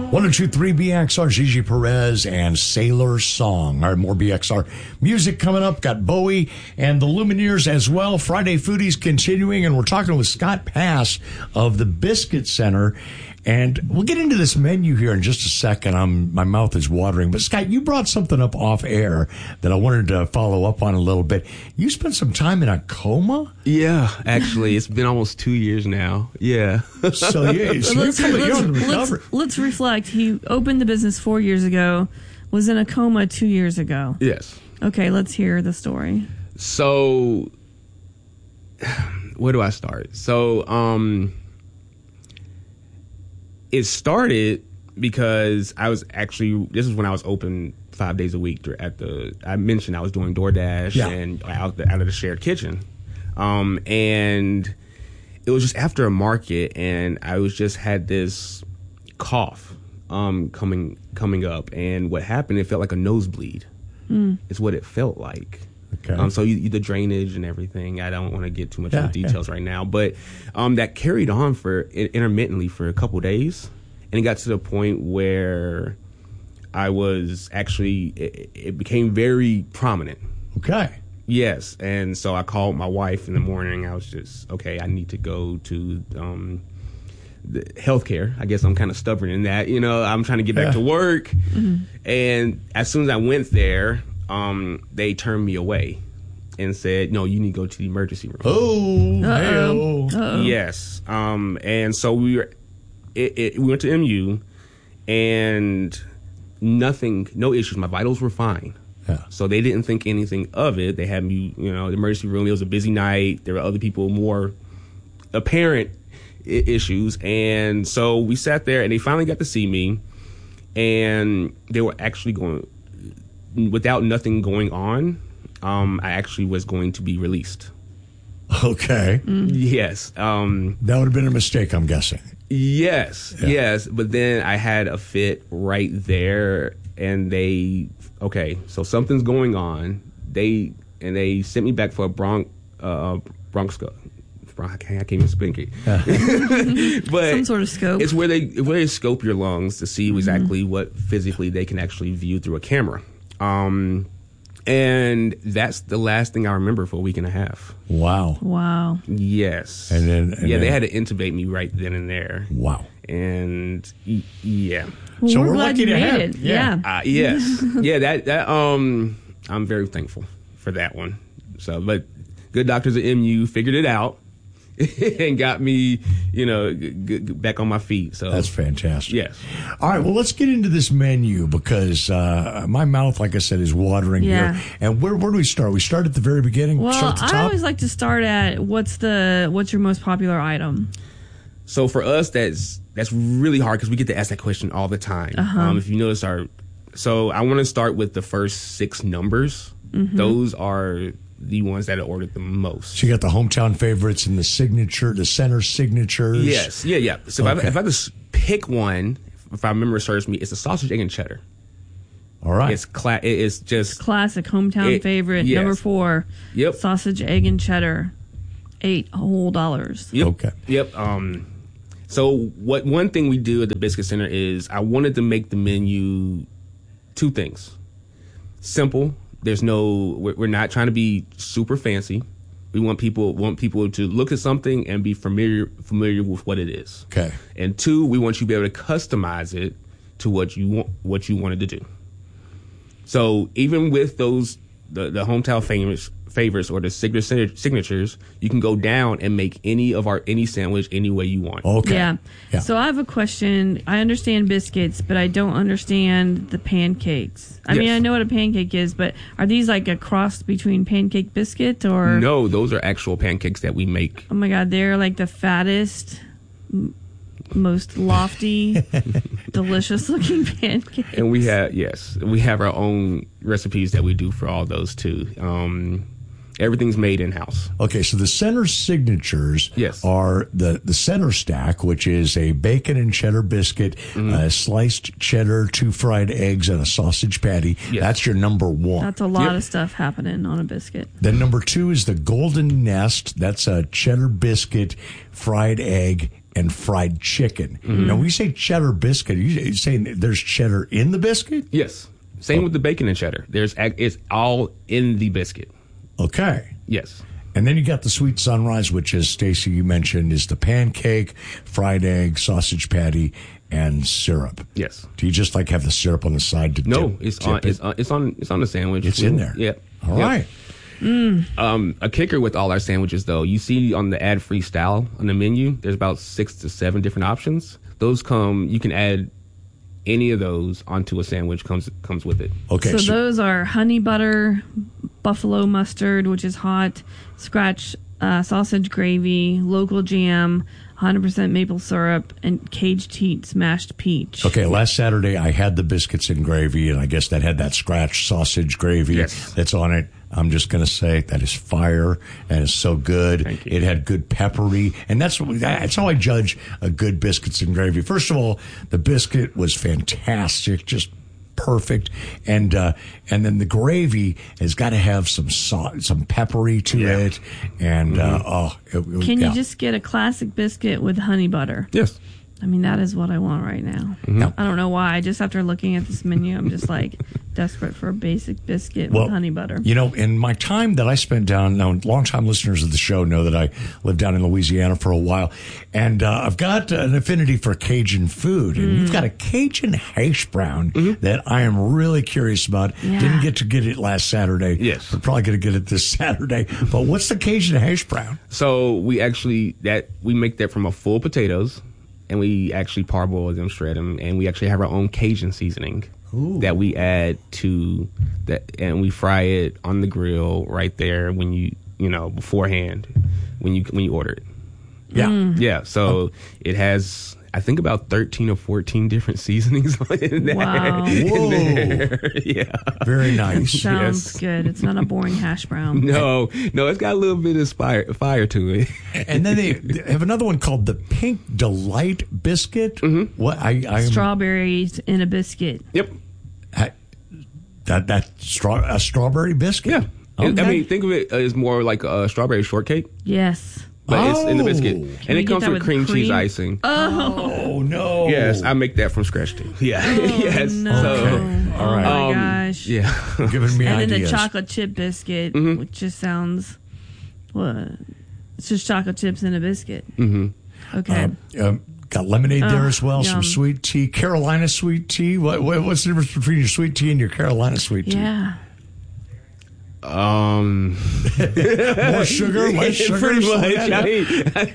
102.3 BXR, Gigi Perez and Sailor Song. All right, more BXR music coming up. Got Bowie and the Lumineers as well. Friday Foodies continuing, and we're talking with Scott Pass of the Biscuit Center. And we'll get into this menu here in just a second. My mouth is watering. But, Scott, you brought something up off air that I wanted to follow up on a little bit. You spent some time in a coma? Yeah, actually. It's been almost 2 years now. Yeah. So, yeah. Let's reflect. He opened the business 4 years ago, was in a coma 2 years ago. Yes. Okay, let's hear the story. So, where do I start? So, it started because this is when I was open 5 days a week I mentioned I was doing DoorDash and out of the shared kitchen. And it was just after a market, and I had this cough coming up, and what happened, it felt like a nosebleed. It's what it felt like. Okay. So the drainage and everything, I don't want to get too much into details right now, but that carried on intermittently for a couple days, and it got to the point where I was actually, it became very prominent. Okay. Yes, and so I called my wife in the morning. I was just, okay, I need to go to the healthcare. I guess I'm kind of stubborn in that, I'm trying to get back to work. Mm-hmm. And as soon as I went there, they turned me away and said, no, you need to go to the emergency room. Oh, Uh-oh. Yes. And so we went to MU, and no issues. My vitals were fine. Yeah. So they didn't think anything of it. They had me, the emergency room. It was a busy night. There were other people, more apparent issues. And so we sat there, and they finally got to see me, and they were actually going, without nothing going on, I actually was going to be released. Okay. Yes. That would have been a mistake, I'm guessing. Yes. But then I had a fit right there, and so something's going on. They sent me back for a bronchoscopy. I can't even speak it. But some sort of scope. It's where they scope your lungs to see exactly what physically they can actually view through a camera. And that's the last thing I remember for a week and a half. Wow. Yes. And then they had to intubate me right then and there. Wow. And yeah. Well, so we're we're glad lucky you to made have it. Yes. Yeah. That I'm very thankful for that one. So, but good doctors at MU figured it out and got me, back on my feet. So that's fantastic. Yes. All right. Well, let's get into this menu because my mouth, like I said, is watering here. And where do we start? We start at the very beginning. Well, start at the top? I always like to start at what's your most popular item. So for us, that's really hard because we get to ask that question all the time. If you notice so I want to start with the first 6 numbers. Mm-hmm. Those are the ones that are ordered the most. So you got the hometown favorites and the center signatures. Yes, yeah. So if I just pick one, if I remember serves me, it's a sausage, egg, and cheddar. All right. It's just classic hometown favorite. Yes. Number 4. Yep. Sausage, egg, and cheddar. $8 whole. Yep. Okay. Yep. So one thing we do at the Biscuit Center is I wanted to make the menu 2 things. Simple. We're not trying to be super fancy. We want people to look at something and be familiar with what it is. Okay. And 2, we want you to be able to customize it to what you wanted to do. So even with those the hometown favorites or the signatures, you can go down and make any sandwich any way you want. Okay. Yeah. So I have a question. I understand biscuits, but I don't understand the pancakes. I mean, I know what a pancake is, but are these like a cross between pancake biscuit or? No, those are actual pancakes that we make. Oh my God, they're like the fattest, most lofty, delicious looking pancakes. And we have our own recipes that we do for all those too. Everything's made in-house. Okay, so the center signatures are the center stack, which is a bacon and cheddar biscuit, sliced cheddar, 2 fried eggs, and a sausage patty. Yes. That's your number 1. That's a lot of stuff happening on a biscuit. Then number 2 is the golden nest. That's a cheddar biscuit, fried egg, and fried chicken. Now, when you say cheddar biscuit, are you saying there's cheddar in the biscuit? Yes. Same with the bacon and cheddar. It's all in the biscuit. Okay. Yes. And then you got the sweet sunrise, which, as Stacy, you mentioned, is the pancake, fried egg, sausage patty, and syrup. Yes. Do you just have the syrup on the side to No, dip, it's on the sandwich. It's in there. Yeah. All right. A kicker with all our sandwiches, though, you see on the ad-free style on the menu, there's about 6 to 7 different options. Those you can add any of those onto a sandwich, comes with it. Okay. So those are honey butter, buffalo mustard, which is hot, scratch sausage gravy, local jam, 100% maple syrup, and caged heat smashed peach. Okay, last Saturday I had the biscuits and gravy, and I guess that had that scratch sausage gravy that's on it. I'm just going to say that is fire, and it's so good. Thank you. It had good peppery, and that's how I judge a good biscuits and gravy. First of all, the biscuit was fantastic, just perfect, and then the gravy has got to have some peppery to it, and Can you just get a classic biscuit with honey butter? Yes. I mean, that is what I want right now. I don't know why. Just after looking at this menu, I'm just desperate for a basic biscuit with honey butter. You know, in my time that I spent down, now longtime listeners of the show know that I lived down in Louisiana for a while, and I've got an affinity for Cajun food, and you've got a Cajun hash brown that I am really curious about. Yeah. Didn't get to get it last Saturday. Yes. We're probably going to get it this Saturday. But what's the Cajun hash brown? So we make that from a full potatoes, and we actually parboil them, shred them, and we actually have our own Cajun seasoning that we add to that, and we fry it on the grill right there when beforehand when you order it. Yeah. Yeah. So it has, I think, about 13 or 14 different seasonings in there. Wow. Whoa. Yeah. Very nice. Sounds good. It's not a boring hash brown. No, it's got a little bit of fire to it. And then they have another one called the Pink Delight Biscuit. What Strawberries in a biscuit. Yep. A strawberry biscuit? Yeah. Okay. I mean, think of it as more like a strawberry shortcake, Yes. but it's in the biscuit. Can And we it get comes that with with cream cheese cream? icing. Oh, no. Yes, I make that from scratch too. Yeah. Yes. No. So, Okay. All right. Oh, my gosh. yeah. Giving me And then ideas. the chocolate chip biscuit, which just sounds, what? It's just chocolate chips in a biscuit. Okay. Got lemonade there as well, some yum. sweet tea, Carolina sweet tea. What's the difference between your sweet tea and your Carolina sweet tea? Yeah. More sugar, less sugar. Pretty something much. like that?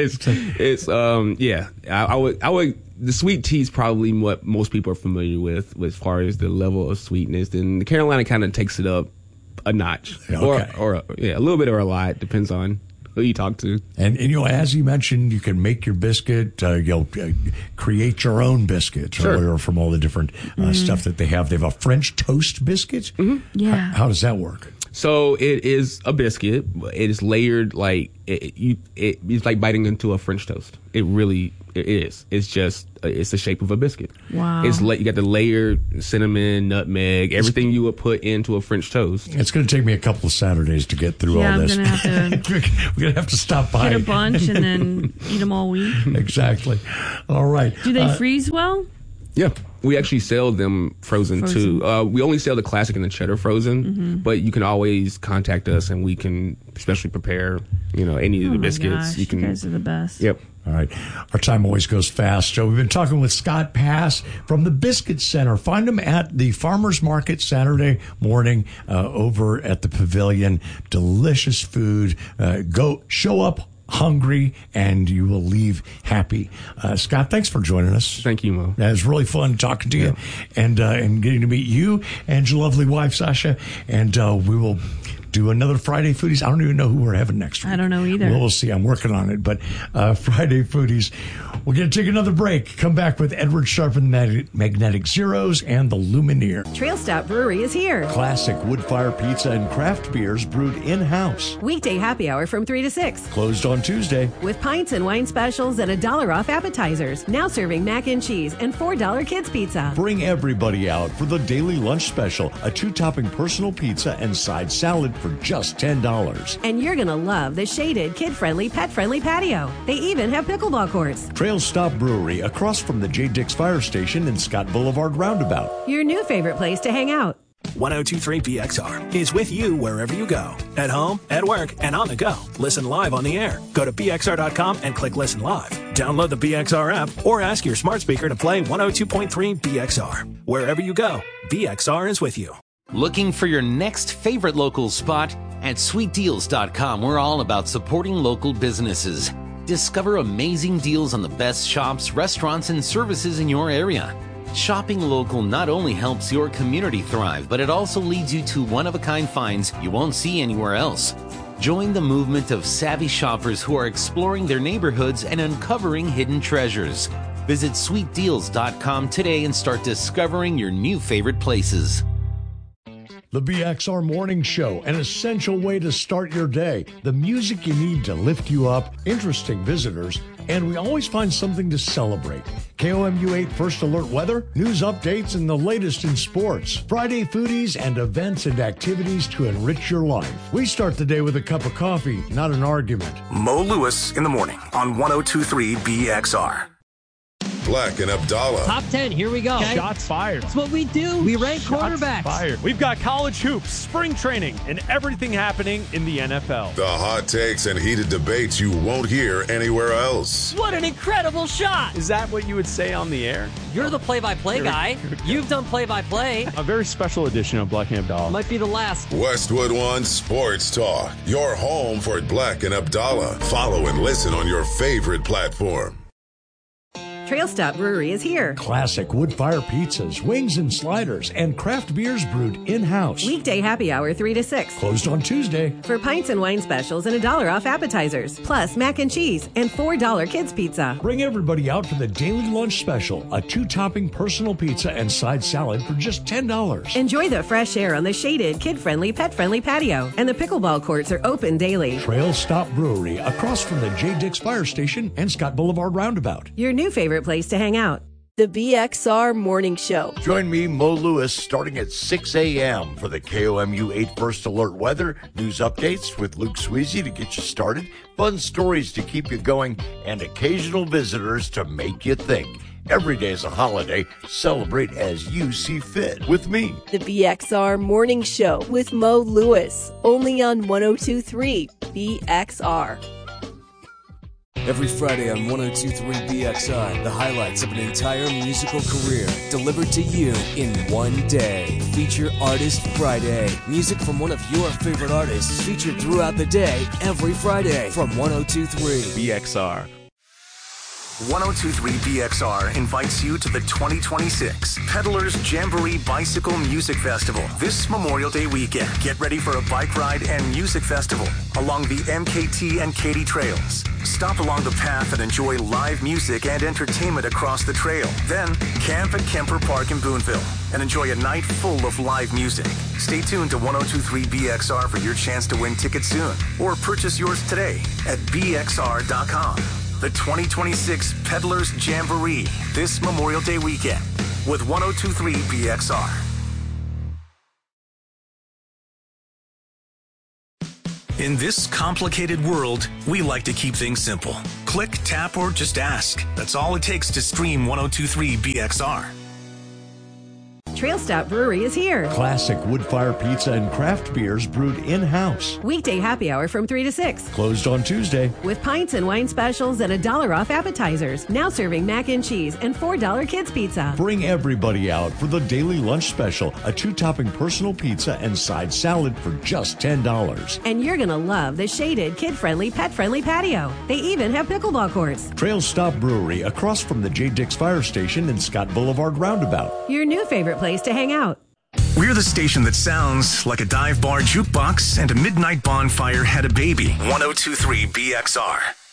I would. The sweet tea is probably what most people are familiar with as far as the level of sweetness. Then the Carolina kind of takes it up a notch, Okay. or a little bit or a lot, depends on who you talk to. And as you mentioned, you can make your biscuit. Create your own biscuit Sure. from all the different stuff that they have. They have a French toast biscuit. Yeah. How does that work? So it is a biscuit. It is layered like it's like biting into a French toast. It is. It's just it's the shape of a biscuit. Wow. You got the layered cinnamon, nutmeg, everything you would put into a French toast. It's going to take me a couple of Saturdays to get through Yeah, all this. I'm gonna have to We're going to have to stop by. get a bunch and then eat them all week. Exactly. All right. Do they freeze well? Yeah. We actually sell them frozen too. We only sell the classic and the cheddar frozen, but you can always contact us and we can especially prepare, any of the biscuits. Gosh, you guys are the best. Yep. All right. Our time always goes fast. So we've been talking with Scott Pass from the Biscuit Center. Find him at the Farmers Market Saturday morning over at the Pavilion. Delicious food. Go show up hungry and you will leave happy. Scott, thanks for joining us. Thank you, Mo. It was really fun talking to you and getting to meet you and your lovely wife, Sasha. And we will do another Friday Foodies. I don't even know who we're having next week. I don't know either. We'll see. I'm working on it. But Friday Foodies. We're going to take another break. Come back with Edward Sharpe and Magnetic Zeros and the Lumineer. Trail Stop Brewery is here. Classic wood fire pizza and craft beers brewed in-house. Weekday happy hour from 3 to 6. Closed on Tuesday. With pints and wine specials and $1 off appetizers. Now serving mac and cheese and $4 kids pizza. Bring everybody out for the daily lunch special. A 2-topping personal pizza and side salad for for just $10. And you're going to love the shaded, kid-friendly, pet-friendly patio. They even have pickleball courts. Trail Stop Brewery across from the J. Dix Fire Station and Scott Boulevard Roundabout. Your new favorite place to hang out. 102.3 BXR is with you wherever you go. At home, at work, and on the go. Listen live on the air. Go to BXR.com and click Listen Live. Download the BXR app or ask your smart speaker to play 102.3 BXR. Wherever you go, BXR is with you. Looking for your next favorite local spot? At SweetDeals.com, we're all about supporting local businesses. Discover amazing deals on the best shops, restaurants, and services in your area. Shopping local not only helps your community thrive, but it also leads you to one-of-a-kind finds you won't see anywhere else. Join the movement of savvy shoppers who are exploring their neighborhoods and uncovering hidden treasures. Visit SweetDeals.com today and start discovering your new favorite places. The BXR Morning Show, an essential way to start your day. The music you need to lift you up, interesting visitors, and we always find something to celebrate. KOMU 8 First Alert weather, news updates, and the latest in sports. Friday foodies and events and activities to enrich your life. We start the day with a cup of coffee, not an argument. Mo Lewis in the morning on 102.3 BXR. Black and Abdallah. Top 10, here we go. Okay. Shots fired. That's what we do. We rank quarterbacks. Fired. We've got college hoops, spring training, and everything happening in the NFL. The hot takes and heated debates you won't hear anywhere else. What an incredible shot. Is that what you would say on the air? You're the play-by-play guy. You've done play-by-play. A very special edition of Black and Abdallah. Might be the last. Westwood One Sports Talk. Your home for Black and Abdallah. Follow and listen on your favorite platform. Trail Stop Brewery is here. Classic wood-fire pizzas, wings and sliders, and craft beers brewed in-house. Weekday happy hour 3 to 6. Closed on Tuesday. For pints and wine specials and $1 off appetizers. Plus mac and cheese and $4 kids pizza. Bring everybody out for the daily lunch special, a 2-topping personal pizza and side salad for just $10. Enjoy the fresh air on the shaded, kid-friendly, pet-friendly patio. And the pickleball courts are open daily. Trail Stop Brewery across from the J. Dix Fire Station and Scott Boulevard Roundabout. Your new favorite place to hang out. The BXR Morning Show. Join me, Mo Lewis, starting at 6 a.m. for the KOMU 8 First Alert weather, news updates with Luke Sweezy to get you started, fun stories to keep you going, and occasional visitors to make you think. Every day is a holiday. Celebrate as you see fit with me. The BXR Morning Show with Mo Lewis, only on 102.3 BXR. Every Friday on 102.3 BXR, the highlights of an entire musical career delivered to you in one day. Feature Artist Friday. Music from one of your favorite artists featured throughout the day, every Friday from 102.3 BXR. 102.3 BXR invites you to the 2026 Peddlers Jamboree Bicycle Music Festival this Memorial Day weekend. Get ready for a bike ride and music festival along the MKT and Katy trails. Stop along the path and enjoy live music and entertainment across the trail. Then camp at Kemper Park in Boonville and enjoy a night full of live music. Stay tuned to 102.3 BXR for your chance to win tickets soon or purchase yours today at bxr.com. The 2026 Peddlers Jamboree this Memorial Day weekend with 102.3 BXR. In this complicated world, we like to keep things simple. Click, tap, or just ask. That's all it takes to stream 102.3 BXR. Trail Stop Brewery is here. Classic wood-fire pizza and craft beers brewed in-house. Weekday happy hour from 3 to 6. Closed on Tuesday. With pints and wine specials and $1 off appetizers. Now serving mac and cheese and $4 kids pizza. Bring everybody out for the daily lunch special, a 2-topping personal pizza and side salad for just $10. And you're going to love the shaded, kid-friendly, pet-friendly patio. They even have pickleball courts. Trail Stop Brewery across from the J. Dix Fire Station and Scott Boulevard Roundabout. Your new favorite place to hang out. We're the station that sounds like a dive bar jukebox and a midnight bonfire had a baby. 102.3 BXR.